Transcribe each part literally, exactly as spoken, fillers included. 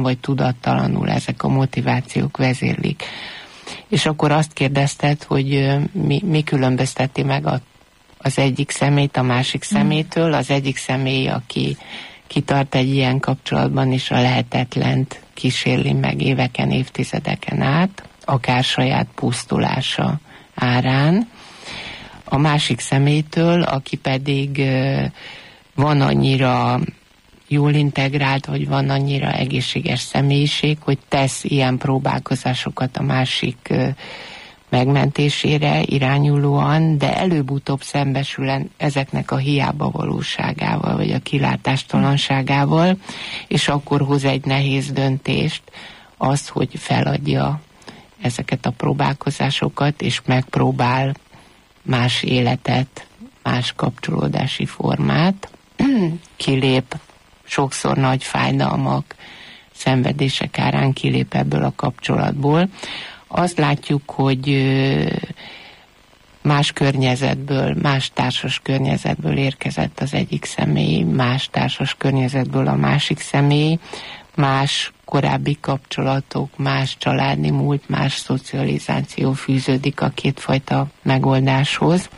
vagy tudattalanul ezek a motivációk vezérlik. És akkor azt kérdezted, hogy mi, mi különbözteti meg a, az egyik személyt a másik személytől. Az egyik személy, aki kitart egy ilyen kapcsolatban, és a lehetetlent kísérli meg éveken, évtizedeken át, akár saját pusztulása árán. A másik személytől, aki pedig van annyira jól integrált, vagy van annyira egészséges személyiség, hogy tesz ilyen próbálkozásokat a másik megmentésére irányulóan, de előbb-utóbb szembesül ezeknek a hiába valóságával, vagy a kilátástalanságával, és akkor hoz egy nehéz döntést, az, hogy feladja ezeket a próbálkozásokat, és megpróbál más életet, más kapcsolódási formát, kilép sokszor nagy fájdalmak, szenvedések árán kilép ebből a kapcsolatból. Azt látjuk, hogy más környezetből, más társas környezetből érkezett az egyik személy, más társas környezetből a másik személy, más korábbi kapcsolatok, más családi múlt, más szocializáció fűződik a kétfajta megoldáshoz.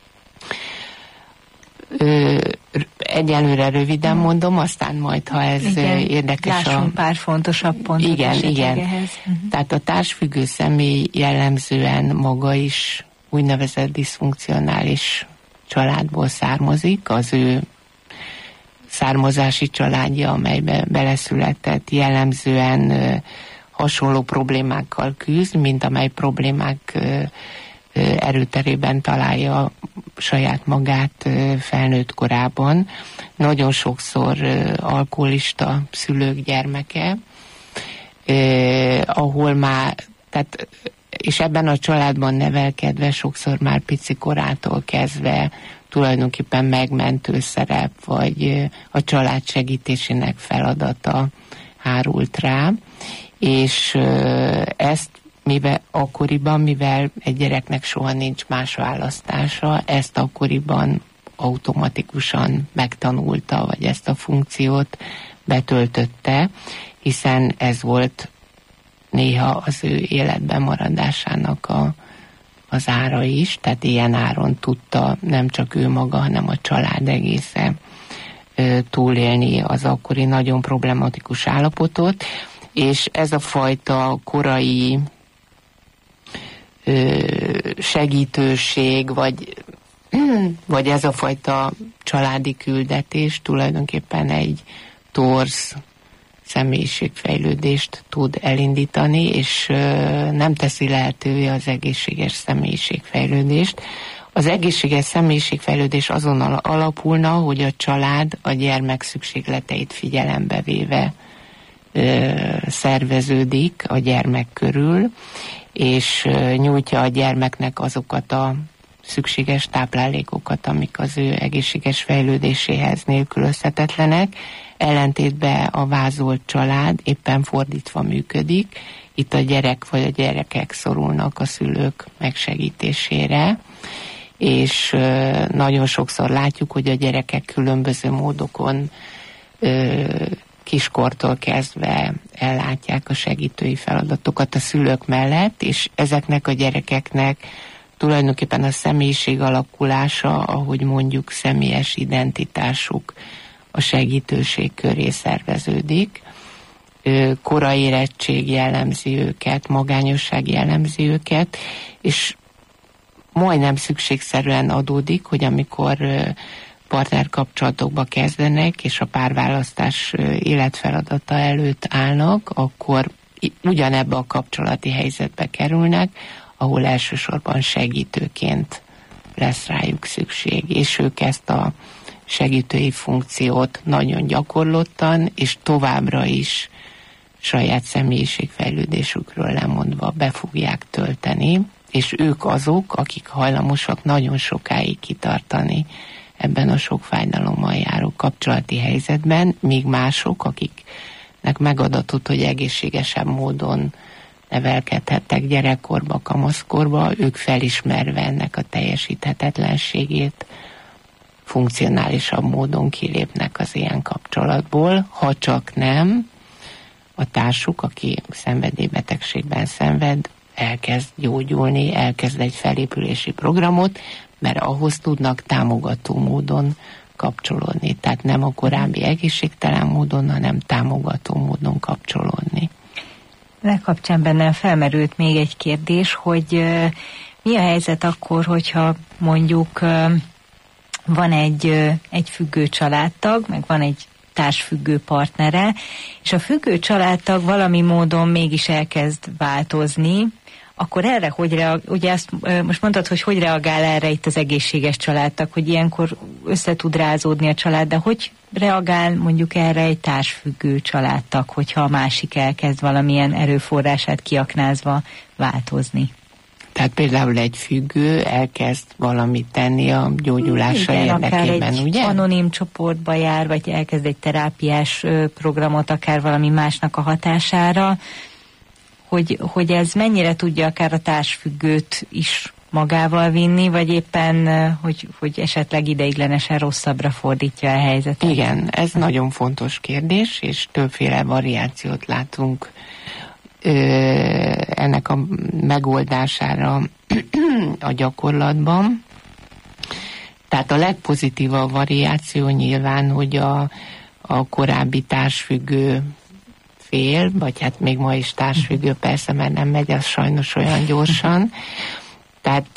Ö, egyelőre röviden mondom, aztán majd, ha ez igen, érdekes. Lássunk a... pár fontosabb pontot. Igen, igen. Ehhez. Uh-huh. Tehát a társfüggő személy jellemzően maga is úgynevezett diszfunkcionális családból származik, az ő származási családja, amelybe beleszületett, jellemzően ö, hasonló problémákkal küzd, mint amely problémák ö, ö, erőterében találja saját magát ö, felnőtt korában. Nagyon sokszor ö, alkoholista szülők gyermeke, ö, ahol már, tehát, és ebben a családban nevelkedve sokszor már pici korától kezdve tulajdonképpen megmentő szerep, vagy a család segítésének feladata hárult rá, és ezt mivel akkoriban, mivel egy gyereknek soha nincs más választása, ezt akkoriban automatikusan megtanulta, vagy ezt a funkciót betöltötte, hiszen ez volt néha az ő életben maradásának a az ára is, tehát ilyen áron tudta nem csak ő maga, hanem a család egésze ö, túlélni az akkori nagyon problematikus állapotot, és ez a fajta korai ö, segítőség, vagy, vagy ez a fajta családi küldetés tulajdonképpen egy torz személyiségfejlődést tud elindítani, és nem teszi lehetővé az egészséges személyiségfejlődést. Az egészséges személyiségfejlődés azon alapulna, hogy a család a gyermek szükségleteit figyelembe véve ö, szerveződik a gyermek körül, és ö, nyújtja a gyermeknek azokat a szükséges táplálékokat, amik az ő egészséges fejlődéséhez nélkülözhetetlenek. Ellentétben a vázolt család éppen fordítva működik. Itt a gyerek vagy a gyerekek szorulnak a szülők megsegítésére, és ö, nagyon sokszor látjuk, hogy a gyerekek különböző módokon ö, kiskortól kezdve ellátják a segítői feladatokat a szülők mellett, és ezeknek a gyerekeknek tulajdonképpen a személyiség alakulása, ahogy mondjuk személyes identitásuk a segítőség köré szerveződik. Korai érettség jellemzi őket, magányosság jellemzi őket, és majdnem szükségszerűen adódik, hogy amikor partnerkapcsolatokba kezdenek, és a párválasztás életfeladata előtt állnak, akkor ugyanebbe a kapcsolati helyzetbe kerülnek, ahol elsősorban segítőként lesz rájuk szükség, és ők ezt a segítői funkciót nagyon gyakorlottan, és továbbra is saját személyiségfejlődésükről lemondva be fogják tölteni, és ők azok, akik hajlamosak nagyon sokáig kitartani ebben a sok fájdalommal járó kapcsolati helyzetben, míg mások, akiknek megadatott, hogy egészségesebb módon nevelkedhettek gyerekkorba, kamaszkorba, ők felismerve ennek a teljesíthetetlenségét, funkcionálisabb módon kilépnek az ilyen kapcsolatból, ha csak nem a társuk, aki szenvedélybetegségben szenved, elkezd gyógyulni, elkezd egy felépülési programot, mert ahhoz tudnak támogató módon kapcsolódni. Tehát nem a korábbi egészségtelen módon, hanem támogató módon kapcsolódni. Ennek kapcsán bennem felmerült még egy kérdés, hogy uh, mi a helyzet akkor, hogyha mondjuk uh, van egy, uh, egy függő családtag, meg van egy társfüggő partnere, és a függő családtag valami módon mégis elkezd változni, akkor erre hogy reagál, ugye ezt most mondtad, hogy hogy reagál erre itt az egészséges családtag, hogy ilyenkor össze tud rázódni a család, de hogy reagál mondjuk erre egy társfüggő családtag, hogyha a másik elkezd valamilyen erőforrását kiaknázva változni? Tehát például egy függő elkezd valamit tenni a gyógyulása igen, érdekében, akár egy ugye? anonim csoportba jár, vagy elkezd egy terápiás programot, akár valami másnak a hatására, hogy, hogy ez mennyire tudja akár a társfüggőt is magával vinni, vagy éppen, hogy, hogy esetleg ideiglenesen rosszabbra fordítja a helyzetet? Igen, ez nagyon fontos kérdés, és többféle variációt látunk ö, ennek a megoldására a gyakorlatban. Tehát a legpozitívabb variáció nyilván, hogy a, a korábbi társfüggő fél, vagy hát még ma is társfüggő, persze, mert nem megy az sajnos olyan gyorsan, tehát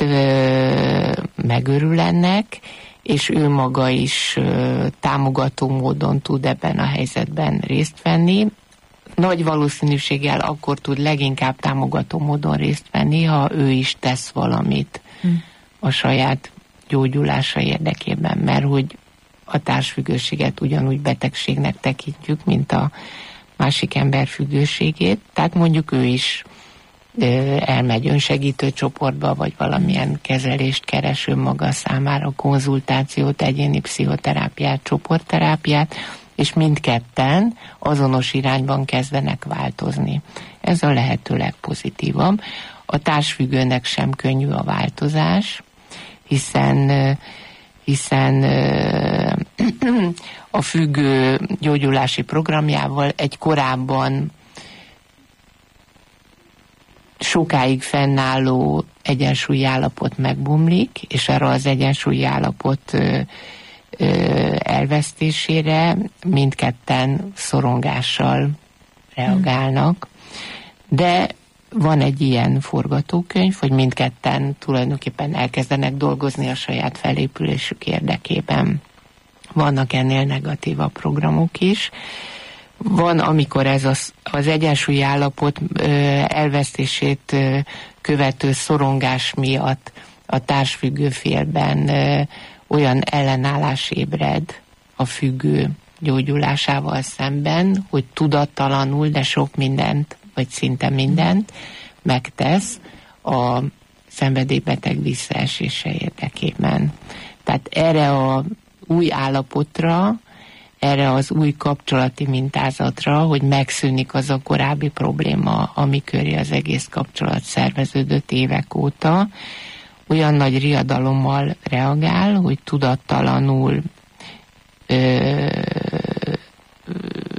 ö, megörül ennek, és ő maga is ö, támogató módon tud ebben a helyzetben részt venni. Nagy valószínűséggel akkor tud leginkább támogató módon részt venni, ha ő is tesz valamit a saját gyógyulása érdekében, mert hogy a társfüggőséget ugyanúgy betegségnek tekintjük, mint a másik ember függőségét, tehát mondjuk ő is ö, elmegy önsegítő csoportba, vagy valamilyen kezelést keres önmaga számára, konzultációt, egyéni pszichoterápiát, csoportterápiát, és mindketten azonos irányban kezdenek változni. Ez a lehető legpozitívabb. A társfüggőnek sem könnyű a változás, hiszen hiszen a függő gyógyulási programjával egy korábban sokáig fennálló egyensúlyi állapot megbomlik, és arra az egyensúlyi állapot elvesztésére mindketten szorongással reagálnak. De van egy ilyen forgatókönyv, hogy mindketten tulajdonképpen elkezdenek dolgozni a saját felépülésük érdekében. Vannak ennél negatívabb programok is. Van, amikor ez az, az egyensúlyi állapot ö, elvesztését ö, követő szorongás miatt a társfüggő félben ö, olyan ellenállás ébred a függő gyógyulásával szemben, hogy tudattalanul, de sok mindent, vagy szinte mindent megtesz a szenvedélybeteg visszaesése érdekében. Tehát erre a új állapotra, erre az új kapcsolati mintázatra, hogy megszűnik az a korábbi probléma, ami köré az egész kapcsolat szerveződött évek óta, olyan nagy riadalommal reagál, hogy tudattalanul ö, ö,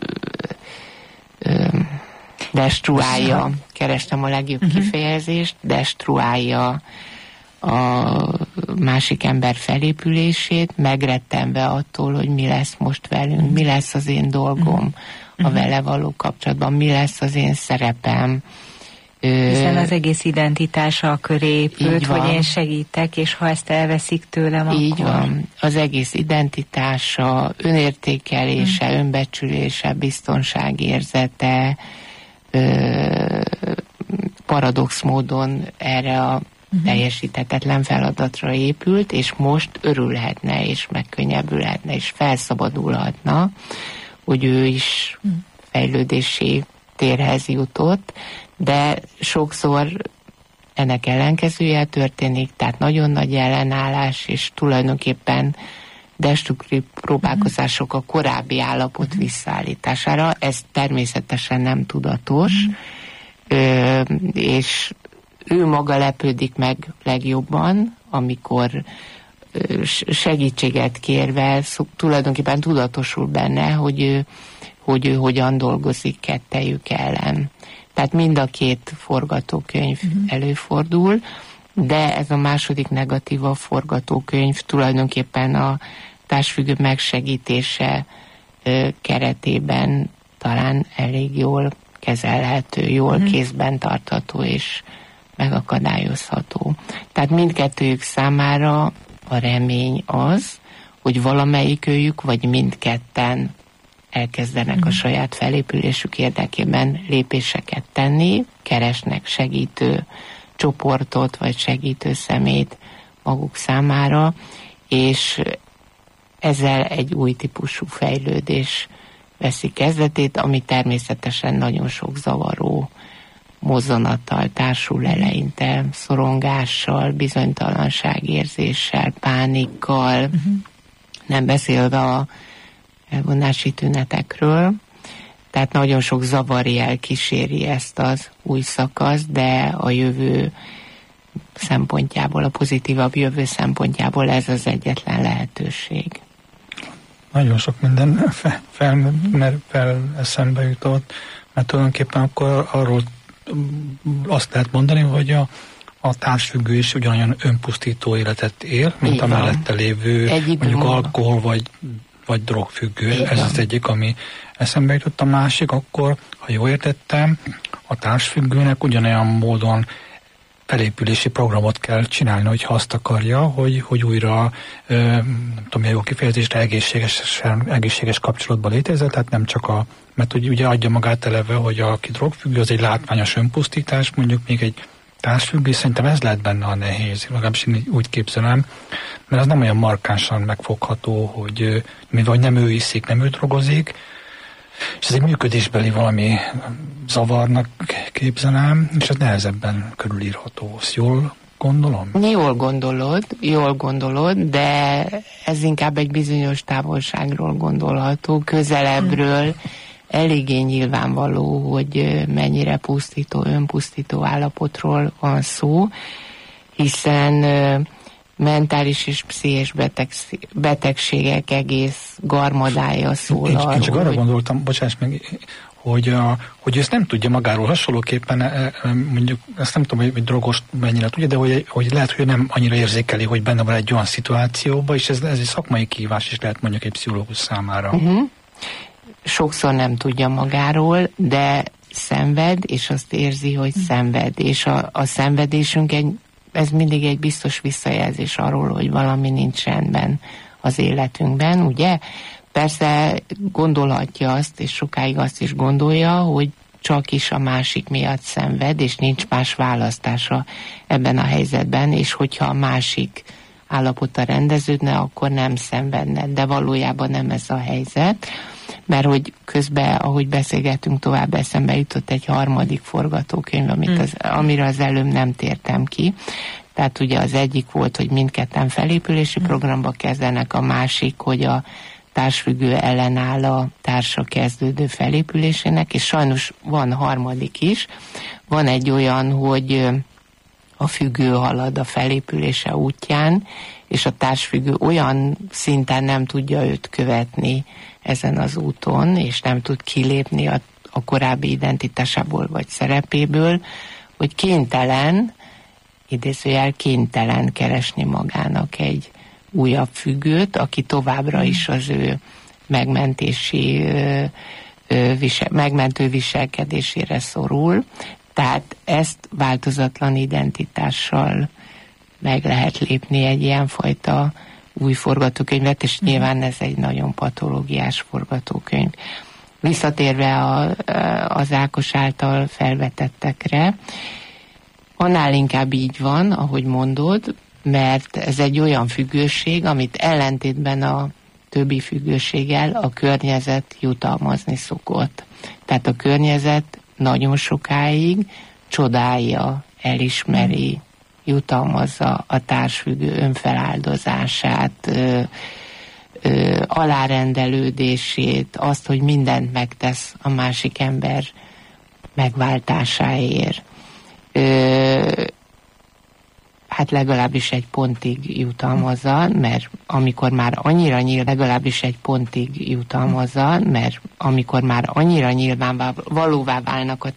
ö, destruálja, kerestem a legjobb uh-huh. kifejezést, destruálja a másik ember felépülését, megrettenve attól, hogy mi lesz most velünk, mi lesz az én dolgom uh-huh. a vele való kapcsolatban, mi lesz az én szerepem. Hiszen az egész identitása a köré épült, hogy én segítek, és ha ezt elveszik tőlem, akkor... Így van. Az egész identitása, önértékelése, hmm. önbecsülése, biztonságérzete ö, paradox módon erre a hmm. teljesíthetetlen feladatra épült, és most örülhetne, és megkönnyebbülhetne, és felszabadulhatna, hogy ő is hmm. fejlődési térhez jutott, de sokszor ennek ellenkezője történik, tehát nagyon nagy ellenállás, és tulajdonképpen destruktív próbálkozások a korábbi állapot visszaállítására. Ez természetesen nem tudatos, ö, és ő maga lepődik meg legjobban, amikor segítséget kérve tulajdonképpen tudatosul benne, hogy ő hogy ő hogyan dolgozik kettejük ellen. Tehát mind a két forgatókönyv uh-huh. előfordul, de ez a második negatíva forgatókönyv tulajdonképpen a társfüggő megsegítése ö, keretében talán elég jól kezelhető, jól uh-huh. kézben tartható és megakadályozható. Tehát mindkettőjük számára a remény az, hogy valamelyikőjük, vagy mindketten elkezdenek uh-huh. a saját felépülésük érdekében lépéseket tenni, keresnek segítő csoportot, vagy segítő szemét maguk számára, és ezzel egy új típusú fejlődés veszi kezdetét, ami természetesen nagyon sok zavaró mozzanattal társul eleinte, szorongással, bizonytalanságérzéssel, pánikkal, uh-huh. nem beszélve a elvonási tünetekről. Tehát nagyon sok zavarjel kíséri ezt az új szakaszt, de a jövő szempontjából, a pozitívabb jövő szempontjából ez az egyetlen lehetőség. Nagyon sok minden fel, fel, fel eszembe jutott, mert tulajdonképpen akkor arról azt lehet mondani, hogy a, a társfüggő is ugyanolyan önpusztító életet él, mint így a mellette lévő Egy mondjuk alkohol vagy, vagy drogfüggő. Így Ez van. Az egyik, ami eszembe jutott. A másik, akkor, ha jól értettem, a társfüggőnek ugyanolyan módon felépülési programot kell csinálni, hogyha azt akarja, hogy, hogy újra, nem tudom, jó kifejezésre egészséges, egészséges kapcsolatban létezett, tehát nem csak a, mert ugye adja magát eleve, hogy aki drogfüggő, az egy látványos önpusztítás, mondjuk még egy társfüggő, szerintem ez lehet benne a nehéz, legalábbis én úgy képzelem, mert az nem olyan markánsan megfogható, hogy mivel nem ő iszik, nem ő drogozik, és ez egy működésbeli valami zavarnak képzelem, és ez nehezebben körülírható. Ezt jól gondolom? Jól gondolod, jól gondolod, de ez inkább egy bizonyos távolságról gondolható, közelebbről eléggé nyilvánvaló, hogy mennyire pusztító, önpusztító állapotról van szó, hiszen mentális és pszichés beteg, betegségek egész garmadája szól én, arról. Én csak arra hogy... gondoltam, bocsáss meg, hogy, a, hogy ezt nem tudja magáról hasonlóképpen, mondjuk, ezt nem tudom, hogy drogos mennyire tudja, de hogy, hogy lehet, hogy nem annyira érzékeli, hogy benne van egy olyan szituációban, és ez, ez egy szakmai kihívás is lehet mondjuk egy pszichológus számára. Uh-huh. Sokszor nem tudja magáról, de szenved, és azt érzi, hogy uh-huh. szenved, és a, a szenvedésünk egy ez mindig egy biztos visszajelzés arról, hogy valami nincs rendben az életünkben, ugye? Persze gondolhatja azt, és sokáig azt is gondolja, hogy csak is a másik miatt szenved, és nincs más választása ebben a helyzetben, és hogyha a másik állapota rendeződne, akkor nem szenvedne, de valójában nem ez a helyzet, mert hogy közben, ahogy beszélgetünk tovább, eszembe jutott egy harmadik forgatókönyv, amit az, amire az előbb nem tértem ki. Tehát ugye az egyik volt, hogy mindketten felépülési programba kezdenek, a másik, hogy a társfüggő ellenáll a társa kezdődő felépülésének, és sajnos van harmadik is. Van egy olyan, hogy a függő halad a felépülése útján, és a társfüggő olyan szinten nem tudja őt követni ezen az úton, és nem tud kilépni a, a korábbi identitásából vagy szerepéből, hogy kénytelen, idézőjel kénytelen keresni magának egy újabb függőt, aki továbbra is az ő megmentési, ö, ö, visel, megmentő viselkedésére szorul. Tehát ezt változatlan identitással meg lehet lépni egy ilyenfajta új forgatókönyvet, és nyilván ez egy nagyon patológiás forgatókönyv. Visszatérve a, az Ákos által felvetettekre, annál inkább így van, ahogy mondod, mert ez egy olyan függőség, amit ellentétben a többi függőséggel a környezet jutalmazni szokott. Tehát a környezet nagyon sokáig csodálja, elismeri, jutalmazza a társfüggő önfeláldozását, ö, ö, alárendelődését, azt, hogy mindent megtesz a másik ember megváltásáért. Ö, hát hát legalábbis egy pontig jutalmazza, mert amikor már annyira nyíl, legalábbis egy pontig jutalmazza, mert amikor már annyira nyilvánvalóvá válnak a